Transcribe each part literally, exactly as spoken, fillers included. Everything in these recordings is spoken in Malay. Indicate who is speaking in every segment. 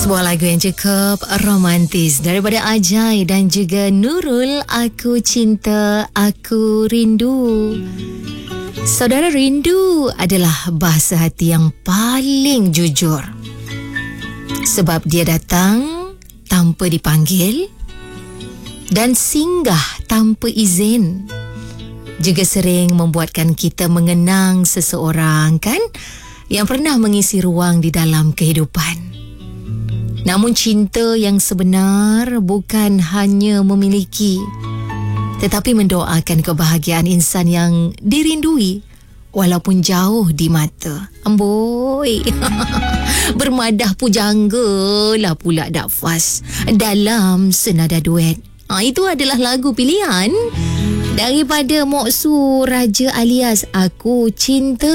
Speaker 1: Sebuah lagu yang cukup romantis daripada Ajai dan juga Nurul. Aku cinta, aku rindu. Saudara, rindu adalah bahasa hati yang paling jujur. Sebab dia datang tanpa dipanggil dan singgah tanpa izin. Juga sering membuatkan kita mengenang seseorang, kan, yang pernah mengisi ruang di dalam kehidupan. Namun cinta yang sebenar bukan hanya memiliki, tetapi mendoakan kebahagiaan insan yang dirindui walaupun jauh di mata. Amboi. Bermadah pujangga lah pula Dafaz dalam senada duet. Ha, itu adalah lagu pilihan daripada Moksu Raja alias Aku Cinta,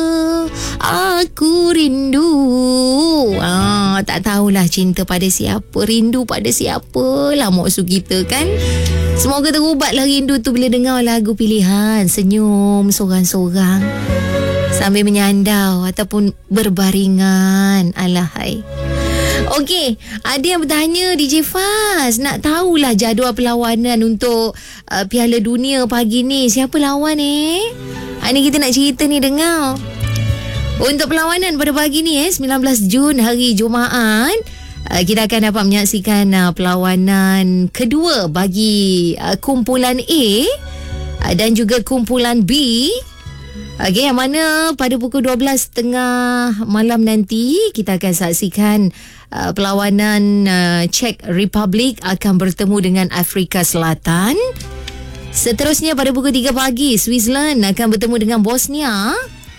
Speaker 1: Aku Rindu. Ah, tak tahulah cinta pada siapa, rindu pada siapa lah Moksu kita, kan. Semoga terubatlah rindu tu bila dengar lagu pilihan. Senyum sorang-sorang sambil menyandau ataupun berbaringan. Alahai. Okey, ada yang bertanya, D J Faz, nak tahulah jadual perlawanan untuk uh, Piala Dunia pagi ni. Siapa lawan eh? Ha, ni kita nak cerita ni, dengar. Untuk perlawanan pada pagi ni eh, sembilan belas Jun hari Jumaat, uh, kita akan dapat menyaksikan uh, perlawanan kedua bagi uh, kumpulan A uh, dan juga kumpulan B. Okey, yang mana pada pukul dua belas tiga puluh malam nanti kita akan saksikan uh, perlawanan uh, Czech Republic akan bertemu dengan Afrika Selatan. Seterusnya pada pukul tiga pagi Switzerland akan bertemu dengan Bosnia.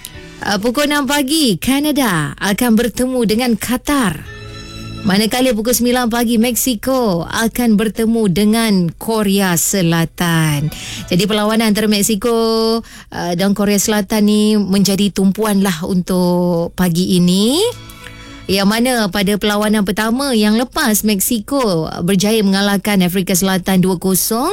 Speaker 1: Uh, pukul enam pagi Kanada akan bertemu dengan Qatar. Manakala pukul sembilan pagi Mexico akan bertemu dengan Korea Selatan. Jadi perlawanan antara Mexico uh, dan Korea Selatan ni menjadi tumpuan lah untuk pagi ini. Yang mana pada perlawanan pertama yang lepas Mexico berjaya mengalahkan Afrika Selatan dua kosong.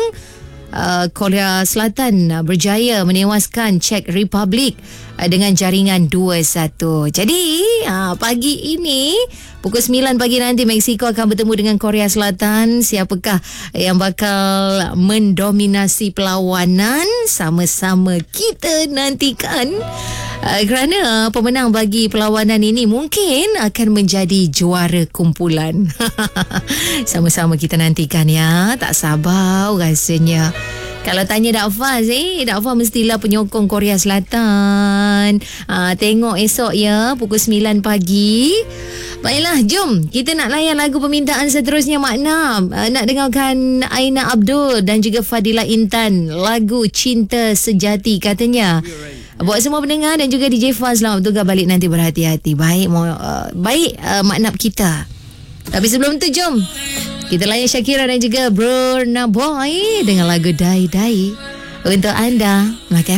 Speaker 1: Uh, Korea Selatan uh, berjaya menewaskan Czech Republic uh, dengan jaringan dua satu. Jadi uh, pagi ini pukul sembilan pagi nanti Mexico akan bertemu dengan Korea Selatan. Siapakah yang bakal mendominasi perlawanan? Sama-sama kita nantikan. Uh, kerana pemenang bagi perlawanan ini mungkin akan menjadi juara kumpulan. Sama-sama kita nantikan ya. Tak sabar rasanya. Kalau tanya Dafaz, eh, Dafaz mestilah penyokong Korea Selatan. Ha, tengok esok ya, pukul sembilan pagi. Baiklah, jom kita nak layan lagu permintaan seterusnya, Makna. Uh, nak dengarkan Aina Abdul dan juga Fadila Intan. Lagu Cinta Sejati katanya. Buat semua pendengar dan juga D J Faz, selamat bertugas balik nanti, berhati-hati. Baik, uh, baik uh, maknab kita. Tapi sebelum tu, jom kita layan Shakira dan juga Burna Boy dengan lagu Dai Dai untuk anda. Makan